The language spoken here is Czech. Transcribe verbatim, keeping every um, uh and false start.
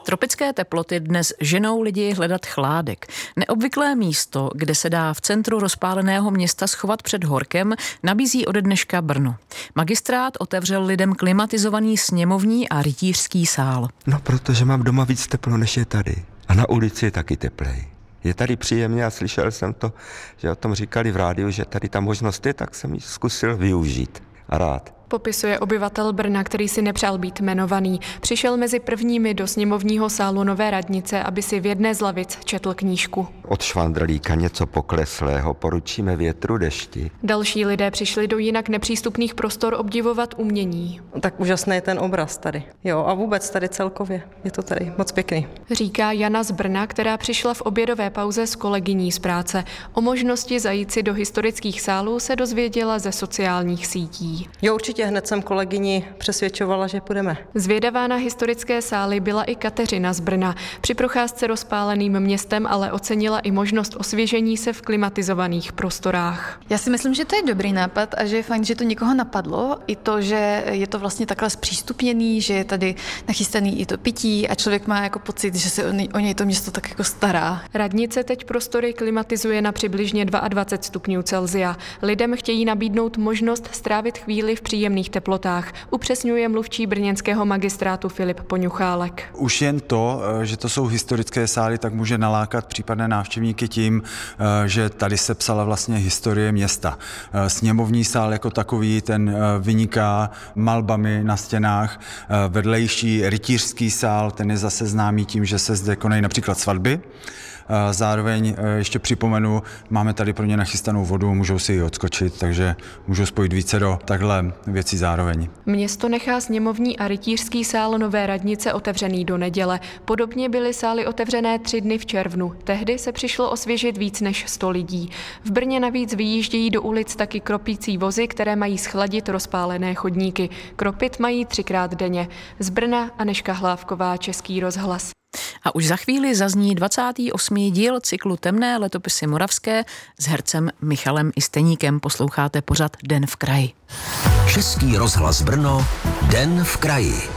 Tropické teploty dnes ženou lidi hledat chládek. Neobvyklé místo, kde se dá v centru rozpáleného města schovat před horkem, nabízí ode dneška Brno. Magistrát otevřel lidem klimatizovaný sněmovní a rytířský sál. No, protože mám doma víc teplo, než je tady. A na ulici je taky teplej. Je tady příjemně a slyšel jsem to, že o tom říkali v rádiu, že tady ta možnost je, tak jsem ji zkusil využít. A rád. Popisuje obyvatel Brna, který si nepřál být jmenovaný. Přišel mezi prvními do sněmovního sálu Nové radnice, aby si v jedné z lavic četl knížku. Od švandrlíka něco pokleslého poručíme větru dešti. Další lidé přišli do jinak nepřístupných prostor obdivovat umění. Tak úžasný je ten obraz tady. Jo, a vůbec tady celkově. Je to tady moc pěkný. Říká Jana z Brna, která přišla v obědové pauze s kolegyní z práce. O možnosti zajít si do historických sálů se dozvěděla ze sociálních sítí. Jo, určitě hned jsem kolegyni přesvědčovala, že půjdeme. Zvědavá na historické sály byla i Kateřina z Brna. Při procházce rozpáleným městem ale ocenila i možnost osvěžení se v klimatizovaných prostorách. Já si myslím, že to je dobrý nápad a že je fajn, že to někoho napadlo. I to, že je to vlastně takhle zpřístupněný, že je tady nachystaný i to pití a člověk má jako pocit, že se o něj to město tak jako stará. Radnice teď prostory klimatizuje na přibližně dvacet dva stupňů Celsia. Lidem chtějí nabídnout možnost strávit chvíli v příjemných teplotách, upřesňuje mluvčí brněnského magistrátu Filip Poňuchálek. Už jen to, že to jsou historické sály, tak může nalákat případné návštěvníky tím, že tady se psala vlastně historie města. Sněmovní sál jako takový, ten vyniká malbami na stěnách. Vedlejší rytířský sál, ten je zase známý tím, že se zde konají například svatby. Zároveň ještě připomenu, máme tady pro ně nachystanou vodu, můžou si ji odskočit, takže můžou spojit více do takhle věcí zároveň. Město nechá sněmovní a rytířský sál Nové radnice otevřený do neděle. Podobně byly sály otevřené tři dny v červnu. Tehdy se přišlo osvěžit víc než sto lidí. V Brně navíc vyjíždějí do ulic taky kropící vozy, které mají schladit rozpálené chodníky. Kropit mají třikrát denně. Z Brna Anežka Hlávková, Český rozhlas. A už za chvíli zazní dvacátý osmý díl cyklu Temné letopisy moravské s hercem Michalem Isteníkem. Posloucháte pořad Den v kraji. Český rozhlas Brno, Den v kraji.